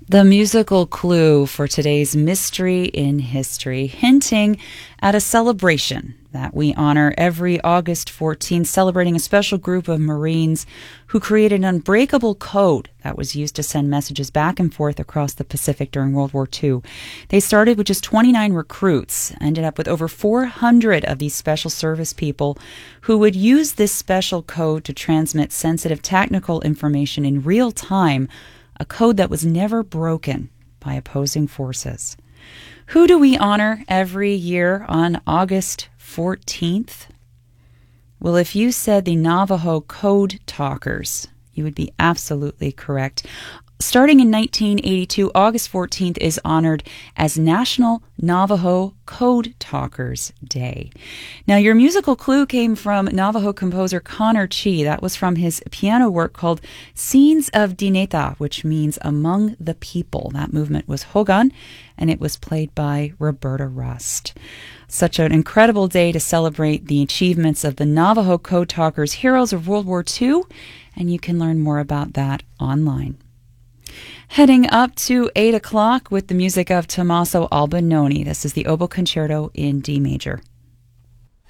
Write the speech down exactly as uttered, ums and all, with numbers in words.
The musical clue for today's Mystery in History, hinting at a celebration that we honor every August fourteenth, celebrating a special group of Marines who created an unbreakable code that was used to send messages back and forth across the Pacific during World War Two. They started with just twenty-nine recruits, ended up with over four hundred of these special service people who would use this special code to transmit sensitive technical information in real time, a code that was never broken by opposing forces. Who do we honor every year on August fourteenth? Well, if you said the Navajo Code Talkers, you would be absolutely correct. Starting in nineteen eighty-two, August fourteenth is honored as National Navajo Code Talkers Day. Now, your musical clue came from Navajo composer Connor Chee. That was from his piano work called Scenes of Dineta, which means Among the People. That movement was Hogan, and it was played by Roberta Rust. Such an incredible day to celebrate the achievements of the Navajo Code Talkers, heroes of World War Two, and you can learn more about that online. Heading up to eight o'clock with the music of Tommaso Albinoni. This is the Oboe Concerto in D major.